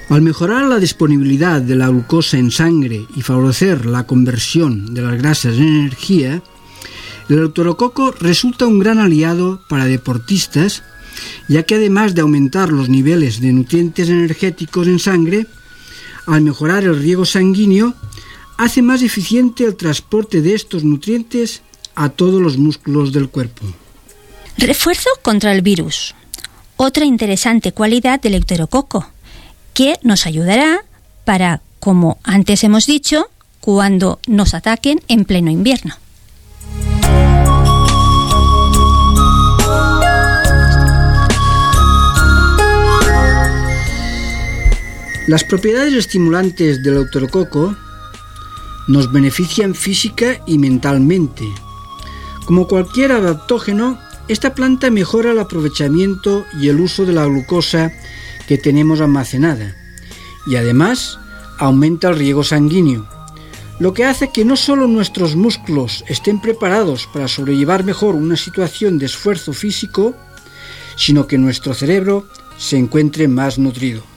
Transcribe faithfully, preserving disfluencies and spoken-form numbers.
Al mejorar la disponibilidad de la glucosa en sangre y favorecer la conversión de las grasas en energía, el deuterococo resulta un gran aliado para deportistas, ya que además de aumentar los niveles de nutrientes energéticos en sangre, al mejorar el riego sanguíneo, hace más eficiente el transporte de estos nutrientes a todos los músculos del cuerpo. Refuerzo contra el virus. Otra interesante cualidad del deuterococo, que nos ayudará para, como antes hemos dicho, cuando nos ataquen en pleno invierno. Las propiedades estimulantes del deuterococo nos benefician física y mentalmente. Como cualquier adaptógeno, esta planta mejora el aprovechamiento y el uso de la glucosa que tenemos almacenada y además aumenta el riego sanguíneo, lo que hace que no solo nuestros músculos estén preparados para sobrellevar mejor una situación de esfuerzo físico, sino que nuestro cerebro se encuentre más nutrido.